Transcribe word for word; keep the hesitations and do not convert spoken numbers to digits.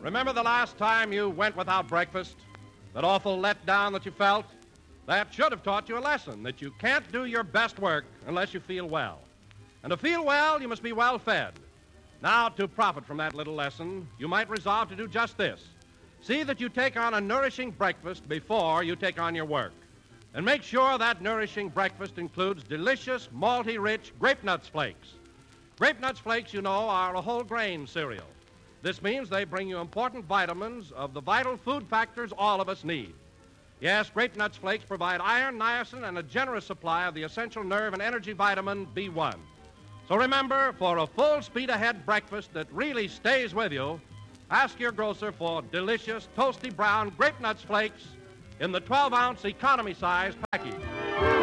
Remember the last time you went without breakfast? That awful letdown that you felt? That should have taught you a lesson, that you can't do your best work unless you feel well. And to feel well, you must be well fed. Now, to profit from that little lesson, you might resolve to do just this. See that you take on a nourishing breakfast before you take on your work. And make sure that nourishing breakfast includes delicious, malty-rich Grape Nuts Flakes. Grape Nuts Flakes, you know, are a whole grain cereal. This means they bring you important vitamins of the vital food factors all of us need. Yes, Grape Nuts Flakes provide iron, niacin, and a generous supply of the essential nerve and energy vitamin B one. So remember, for a full speed-ahead breakfast that really stays with you, ask your grocer for delicious, toasty brown Grape Nuts Flakes in the twelve-ounce economy-size package.